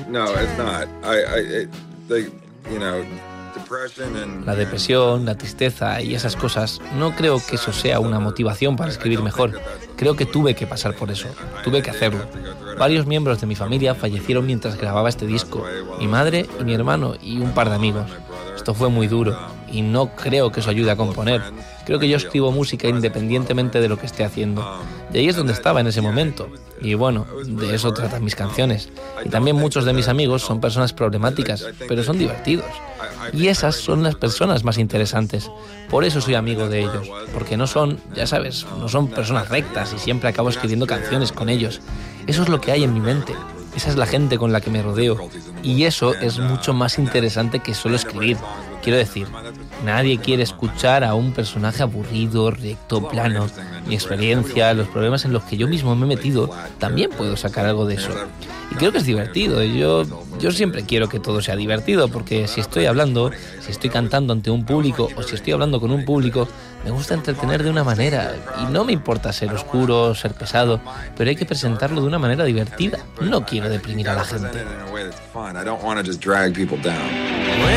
La depresión, la tristeza y esas cosas, no creo que eso sea una motivación para escribir mejor. Creo que tuve que pasar por eso, tuve que hacerlo. Varios miembros de mi familia fallecieron mientras grababa este disco, mi madre y mi hermano y un par de amigos. Esto fue muy duro y no creo que eso ayude a componer. Creo que yo escribo música independientemente de lo que esté haciendo. Y ahí es donde estaba en ese momento. Y bueno, de eso tratan mis canciones. Y también muchos de mis amigos son personas problemáticas, pero son divertidos. Y esas son las personas más interesantes. Por eso soy amigo de ellos. Porque no son, ya sabes, no son personas rectas y siempre acabo escribiendo canciones con ellos. Eso es lo que hay en mi mente. Esa es la gente con la que me rodeo. Y eso es mucho más interesante que solo escribir. Quiero decir, nadie quiere escuchar a un personaje aburrido, recto, plano. Mi experiencia, los problemas en los que yo mismo me he metido, también puedo sacar algo de eso. Y creo que es divertido. Yo siempre quiero que todo sea divertido, porque si estoy hablando, si estoy cantando ante un público o si estoy hablando con un público, me gusta entretener de una manera. Y no me importa ser oscuro, ser pesado, pero hay que presentarlo de una manera divertida. No quiero deprimir a la gente.